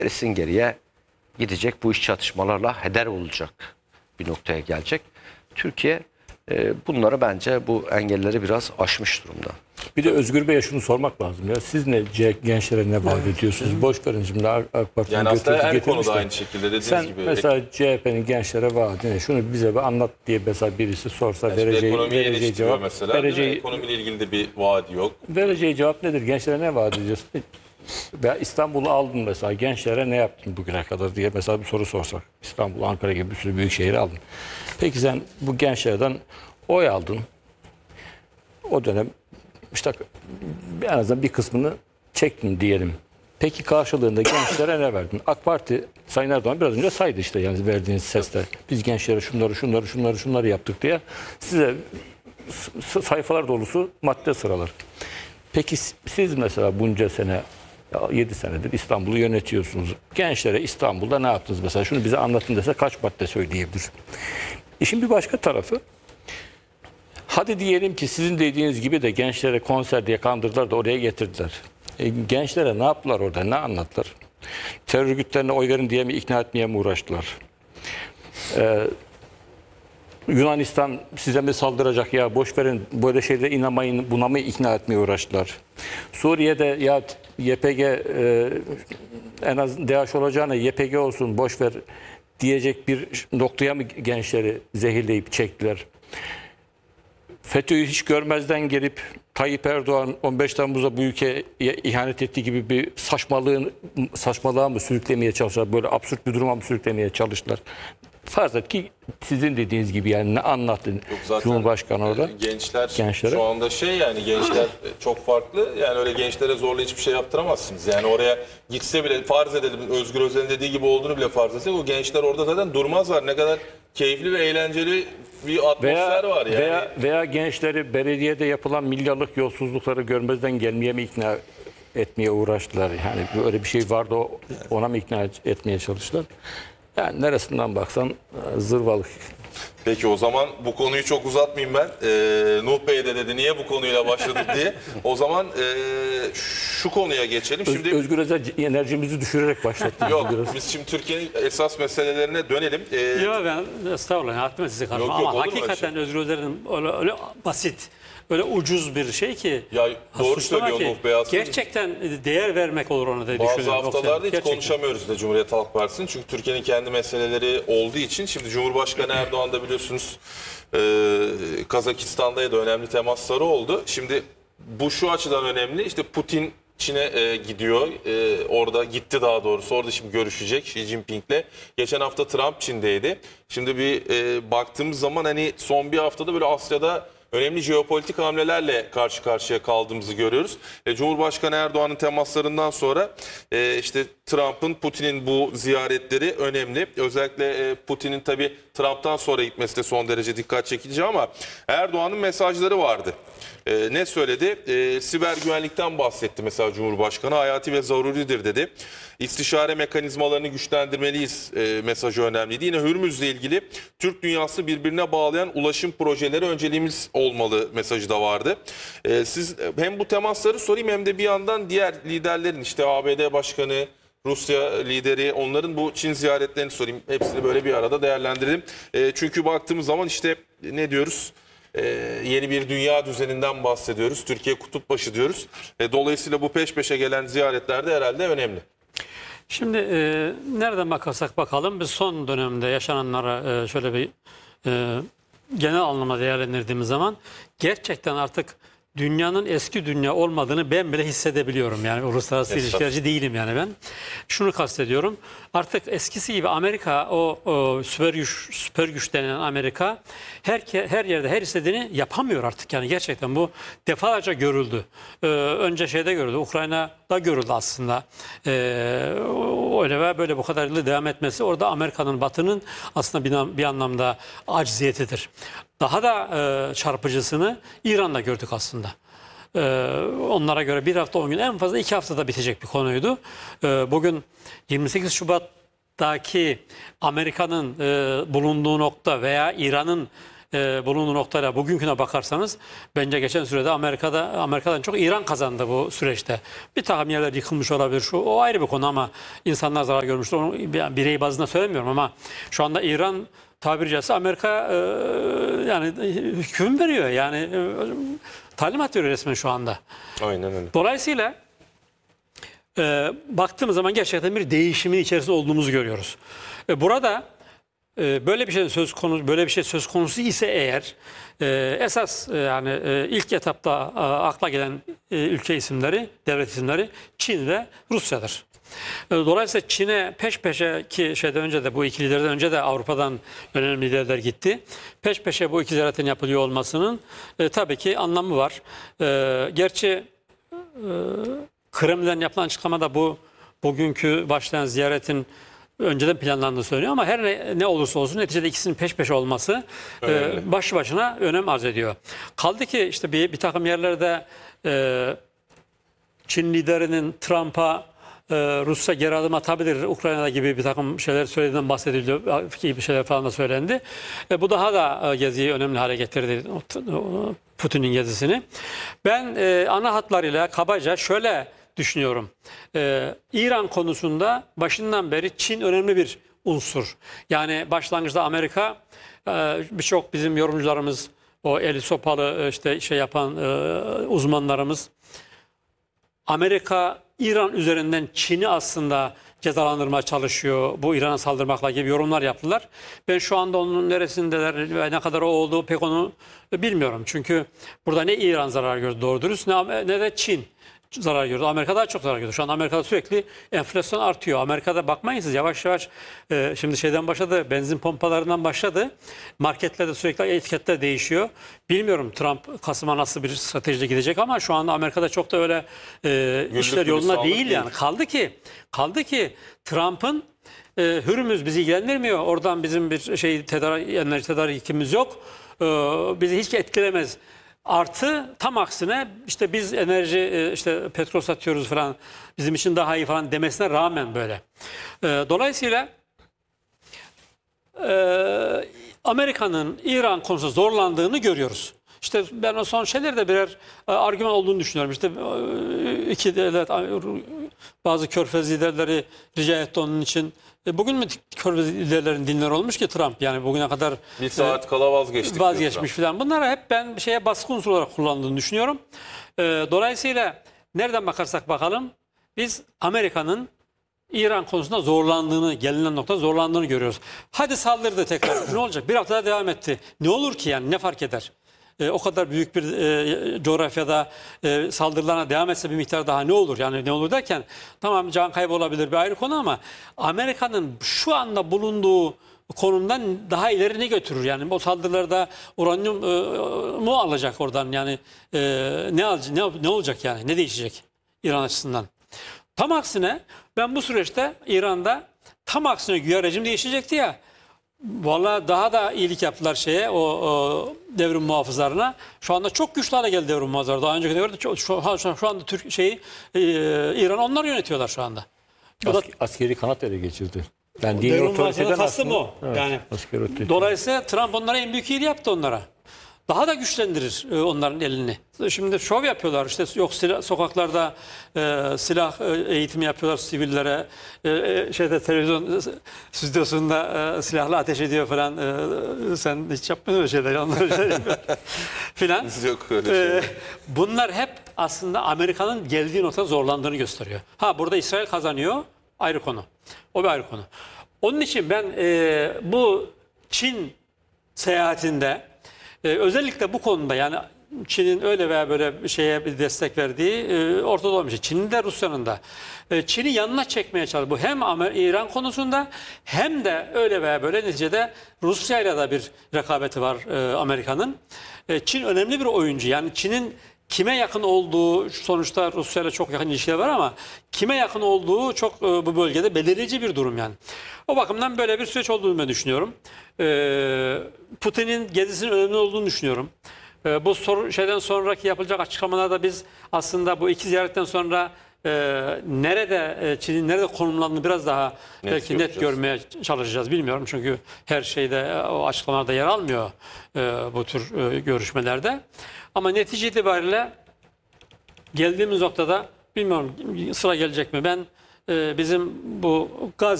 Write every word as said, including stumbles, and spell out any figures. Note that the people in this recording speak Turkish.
Gerisin geriye gidecek. Bu iş çatışmalarla heder olacak bir noktaya gelecek. Türkiye e, bunları bence bu engelleri biraz aşmış durumda. Bir de Özgür Bey'e şunu sormak lazım ya. Siz ne gençlere ne vaat ediyorsunuz? Evet. Boş verin şimdi AK Parti'nin yani aslında her konuda de. aynı şekilde dediğiniz Sen gibi. mesela C H P'nin gençlere vaat ne? Şunu bize bir anlat diye mesela birisi sorsa yani vereceği, vereceği cevap. Mesela, vereceği, ekonomiyle ilgili de bir vaadi yok. Vereceği cevap nedir? Gençlere ne vaat ediyorsun? Veya İstanbul'u aldın mesela. Gençlere ne yaptın bugüne kadar diye mesela bir soru sorsak. İstanbul, Ankara gibi bir sürü büyük şehir aldın. Peki sen bu gençlerden oy aldın. O dönem işte en azından bir kısmını çektin diyelim. Peki karşılığında gençlere ne verdin? AK Parti, Sayın Erdoğan biraz önce saydı işte yani verdiğiniz sesle. Biz gençlere şunları şunları şunları şunları yaptık diye size sayfalar dolusu madde sıralar. Peki siz mesela bunca sene, yedi senedir İstanbul'u yönetiyorsunuz. Gençlere İstanbul'da ne yaptınız mesela? Şunu bize anlatın dese kaç madde söyleyebilir? İşin bir başka tarafı, hadi diyelim ki sizin dediğiniz gibi de gençlere konser diye kandırdılar da oraya getirdiler. E, gençlere ne yaptılar orada, ne anlattılar? Terör örgütlerine oy verin diye mi ikna etmeye mi uğraştılar? E, Yunanistan size mi saldıracak ya boş verin böyle şeylere inanmayın buna mı ikna etmeye uğraştılar? Suriye'de ya Y P G e, en az DAEŞ olacağına Y P G olsun boş ver diyecek bir noktaya mı gençleri zehirleyip çektiler? FETÖ'yü hiç görmezden gelip Tayyip Erdoğan on beş Temmuz'da bu ülkeye ihanet ettiği gibi bir saçmalığın saçmalığa mı sürüklemeye çalıştılar? Böyle absürt bir duruma mı sürüklemeye çalıştılar? Farz et ki sizin dediğiniz gibi yani ne anlattın Cumhurbaşkanı orada? Gençler gençlere. Şu anda şey yani gençler çok farklı. Yani öyle gençlere zorla hiçbir şey yaptıramazsınız. Yani oraya gitse bile farz edelim Özgür Özel'in dediği gibi olduğunu bile farz etsek o gençler orada zaten durmazlar. Ne kadar keyifli ve eğlenceli bir atmosfer veya, var yani. Veya, veya gençleri belediyede yapılan milyarlık yolsuzlukları görmezden gelmeye mi ikna etmeye uğraştılar? Yani böyle bir şey vardı ona mı ikna etmeye çalıştılar? Yani neresinden baksan zırvalık. Peki o zaman bu konuyu çok uzatmayayım ben. Ee, Nuh Bey de dedi niye bu konuyla başladık diye. O zaman e, şu konuya geçelim. Öz, Şimdi Özgür Özel enerjimizi düşürerek başlattık. Yok biz şimdi Türkiye'nin esas meselelerine dönelim. Ee, Yok ben estağfurullah hakkımı sizi karşıma ama hakikaten Özgür Özel'in öyle, öyle basit, öyle ucuz bir şey ki. Ya doğru söylüyor Nuh Bey aslında. Gerçekten değer vermek olur ona diye düşünüyorum. Bazı haftalarda hiç gerçekten konuşamıyoruz da Cumhuriyet Halk Partisi'nin. Çünkü Türkiye'nin kendi meseleleri olduğu için. Şimdi Cumhurbaşkanı Erdoğan da biliyorsunuz e, Kazakistan'da da önemli temasları oldu. Şimdi bu şu açıdan önemli. İşte Putin Çin'e e, gidiyor. E, orada gitti daha doğrusu. Orada şimdi görüşecek Xi Jinping'le. Geçen hafta Trump Çin'deydi. Şimdi bir e, baktığımız zaman hani son bir haftada böyle Asya'da önemli jeopolitik hamlelerle karşı karşıya kaldığımızı görüyoruz. E, Cumhurbaşkanı Erdoğan'ın temaslarından sonra e, işte Trump'ın Putin'in bu ziyaretleri önemli. Özellikle e, Putin'in tabii Trump'tan sonra gitmesi de son derece dikkat çekici ama Erdoğan'ın mesajları vardı. E, ne söyledi? E, siber güvenlikten bahsetti mesela Cumhurbaşkanı. Hayati ve zaruridir dedi. İstişare mekanizmalarını güçlendirmeliyiz e, mesajı önemliydi. Yine Hürmüz'le ilgili Türk dünyası birbirine bağlayan ulaşım projeleri önceliğimiz olmalı mesajı da vardı. E, siz hem bu temasları sorayım hem de bir yandan diğer liderlerin işte A B D Başkanı, Rusya lideri onların bu Çin ziyaretlerini sorayım. Hepsini böyle bir arada değerlendirelim. E, çünkü baktığımız zaman işte ne diyoruz? Ee, yeni bir dünya düzeninden bahsediyoruz. Türkiye kutup başı diyoruz. E, dolayısıyla bu peş peşe gelen ziyaretler de herhalde önemli. Şimdi e, nereden bakarsak bakalım biz son dönemde yaşananlara e, şöyle bir e, genel anlamda değerlendirdiğimiz zaman gerçekten artık dünyanın eski dünya olmadığını ben bile hissedebiliyorum. Yani uluslararası ilişkilerci değilim yani ben. Şunu kastediyorum. Artık eskisi gibi Amerika o, o süper güç süper güç denen Amerika her her yerde her istediğini yapamıyor artık. Yani gerçekten bu defalarca görüldü. Ee, önce şeyde görüldü. Ukrayna'da görüldü aslında. Ee, öyle ve böyle bu kadar yıl devam etmesi orada Amerika'nın Batı'nın aslında bir, bir anlamda acziyetidir. Daha da e, çarpıcısını İran'da gördük aslında. E, onlara göre bir hafta on gün en fazla iki haftada bitecek bir konuydu. E, bugün yirmi sekiz Şubat'taki Amerika'nın e, bulunduğu nokta veya İran'ın e, bulunduğu noktayla bugünküne bakarsanız bence geçen sürede Amerika'da Amerika'dan çok İran kazandı bu süreçte. Bir takım yerler yıkılmış olabilir. Şu o ayrı bir konu ama insanlar zarar görmüştür. Onu birey bazında söylemiyorum ama şu anda İran tabiri caizse Amerika e, yani hüküm veriyor. Yani e, talimat veriyor resmen şu anda. Aynen öyle. Dolayısıyla e, baktığımız zaman gerçekten bir değişimin içerisinde olduğumuzu görüyoruz. E, burada e, böyle bir şey söz konusu böyle bir şey söz konusu ise eğer e, esas e, yani e, ilk etapta e, akla gelen e, ülke isimleri, devlet isimleri Çin ve Rusya'dır. E, Dolayısıyla Çin'e peş peşe ki şeyden önce de bu iki liderden önce de Avrupa'dan önemli liderler gitti. Peş peşe bu iki ziyaretin yapılıyor olmasının e, tabii ki anlamı var. E, gerçi Kremlin'den yapılan açıklamada bu bugünkü başlayan ziyaretin önceden planlandığı söyleniyor ama her ne, ne olursa olsun neticede ikisinin peş peşe olması e, başlı başına önem arz ediyor. Kaldı ki işte bir, bir takım yerlerde e, Çin liderinin Trump'a e, Rusya geri adım atabilir, Ukrayna'da gibi bir takım şeyler söylediğinden bahsediliyor, gibi şeyler falan da söylendi. E, bu daha da e, geziyi önemli hale getirdi, Putin'in gezisini. Ben e, ana hatlarıyla kabaca şöyle düşünüyorum. Ee, İran konusunda başından beri Çin önemli bir unsur. Yani başlangıçta Amerika e, birçok bizim yorumcularımız, o eli sopalı işte şey yapan e, uzmanlarımız Amerika İran üzerinden Çin'i aslında cezalandırmaya çalışıyor. Bu İran'a saldırmakla gibi yorumlar yaptılar. Ben şu anda onun neresindeler ve ne kadar o olduğu pek onu bilmiyorum. Çünkü burada ne İran zarar gördü doğru dürüst ne, ne de Çin zarar gördü. Amerika daha çok zarar gördü. Şu an Amerika'da sürekli enflasyon artıyor. Amerika'da bakmayın siz yavaş yavaş e, şimdi şeyden başladı, benzin pompalarından başladı. Marketlerde sürekli etiketler değişiyor. Bilmiyorum Trump Kasım'a nasıl bir stratejiyle gidecek ama şu anda Amerika'da çok da öyle e, işler yolunda değil, değil yani. Kaldı ki kaldı ki Trump'ın e, Hürmüz bizi ilgilendirmiyor. Oradan bizim bir şey tedarik, enerji tedarikimiz yok. E, bizi hiç etkilemez. Artı tam aksine işte biz enerji işte petrol satıyoruz falan bizim için daha iyi falan demesine rağmen böyle. Dolayısıyla Amerika'nın İran konusunda zorlandığını görüyoruz. İşte ben o son şeylerde birer argüman olduğunu düşünüyorum. İşte iki devlet bazı körfez liderleri rica etti onun için. E bugün mü körfez liderlerin dinleri olmuş ki Trump? Yani bugüne kadar bir saat kala vazgeçtik. Vazgeçmiş falan. Bunları hep ben bir şeye baskı unsuru olarak kullandığını düşünüyorum. E, dolayısıyla nereden bakarsak bakalım biz Amerika'nın İran konusunda zorlandığını, gelinen nokta zorlandığını görüyoruz. Hadi saldırdı tekrar. Ne olacak? Bir hafta daha devam etti. Ne olur ki yani ne fark eder? E, o kadar büyük bir e, coğrafyada e, saldırılarına devam etse bir miktar daha ne olur? Yani ne olur derken tamam can kaybı olabilir bir ayrı konu ama Amerika'nın şu anda bulunduğu konumdan daha ileri ne götürür? Yani o saldırılarda uranyum e, mu alacak oradan yani e, ne, alacak, ne, ne olacak yani? Ne değişecek İran açısından? Tam aksine ben bu süreçte İran'da tam aksine güya rejim değişecekti ya. Vallahi daha da iyilik yaptılar şeye o, o devrim muhafızlarına. Şu anda çok güçlü hale geldi devrim muhafızları. Daha önceki devirde çok, şu, şu, şu anda Türk şeyi e, İran onlar yönetiyorlar şu anda. Bu As, da, askeri kanat ele geçirdi. Yani dini devrim otoriteden muhafızlarına kastım o. Evet, Yani askeri dolayısıyla Trump onlara en büyük iyiliği yaptı onlara. Daha da güçlendirir e, onların elini. Şimdi şov yapıyorlar işte yok silah, sokaklarda e, silah e, eğitimi yapıyorlar sivillere. E, e, şeyde televizyon stüdyosunda e, silahla ateş ediyor falan. E, sen hiç yapmıyorsun öyle şeyler. Onlar şey filan. Yok öyle şey. E, bunlar hep aslında Amerika'nın geldiği noktada zorlandığını gösteriyor. Ha burada İsrail kazanıyor ayrı konu. O bir ayrı konu. Onun için ben e, bu Çin seyahatinde Ee, özellikle bu konuda yani Çin'in öyle veya böyle bir şeye bir destek verdiği e, ortada olmuş. Çin'in de Rusya'nın da. E, Çin'i yanına çekmeye çalışıyor. Bu hem Amer İran konusunda hem de öyle veya böyle neticede Rusya'yla da bir rekabeti var e, Amerika'nın. E, Çin önemli bir oyuncu. Yani Çin'in kime yakın olduğu sonuçta Rusya'yla çok yakın ilişkiler var ama kime yakın olduğu çok e, bu bölgede belirleyici bir durum yani. O bakımdan böyle bir süreç olduğunu ben düşünüyorum. E, Putin'in gezisinin önemli olduğunu düşünüyorum. E, bu soru şeyden sonraki yapılacak açıklamalarda biz aslında bu iki ziyaretten sonra e, nerede e, Çin'in nerede konumlandığını biraz daha Net belki net göreceğiz. görmeye çalışacağız. Bilmiyorum çünkü her şeyde e, o açıklamalarda yer almıyor e, bu tür e, görüşmelerde. Ama netice itibariyle geldiğimiz noktada bilmiyorum sıra gelecek mi? Ben e, bizim bu Gaz